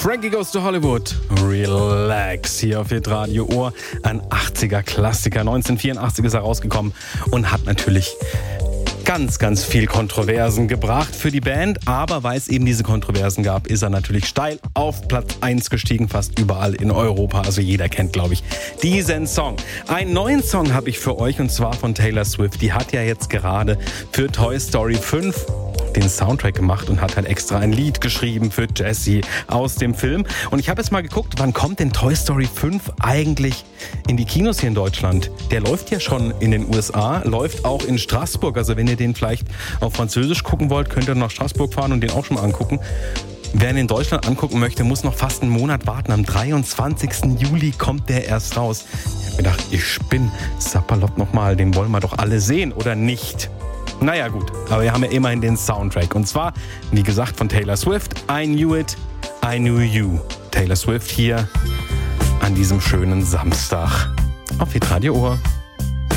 Frankie Goes to Hollywood. Relax hier auf Hitradio Ohr. Ein 80er Klassiker. 1984 ist er rausgekommen und hat natürlich ganz, ganz viel Kontroversen gebracht für die Band. Aber weil es eben diese Kontroversen gab, ist er natürlich steil auf Platz 1 gestiegen, fast überall in Europa. Also jeder kennt, glaube ich, diesen Song. Einen neuen Song habe ich für euch und zwar von Taylor Swift. Die hat ja jetzt gerade für Toy Story 5 den Soundtrack gemacht und hat halt extra ein Lied geschrieben für Jessie aus dem Film. Und ich habe jetzt mal geguckt, wann kommt denn Toy Story 5 eigentlich in die Kinos hier in Deutschland? Der läuft ja schon in den USA, läuft auch in Straßburg. Also wenn ihr den vielleicht auf Französisch gucken wollt, könnt ihr nach Straßburg fahren und den auch schon mal angucken. Wer ihn in Deutschland angucken möchte, muss noch fast einen Monat warten. Am 23. Juli kommt der erst raus. Ich habe gedacht, ich spinne. Sapperlot nochmal, den wollen wir doch alle sehen, oder nicht? Naja gut, aber wir haben ja immerhin den Soundtrack. Und zwar, wie gesagt, von Taylor Swift. I Knew It, I Knew You. Taylor Swift hier an diesem schönen Samstag auf Hitradio Ohr.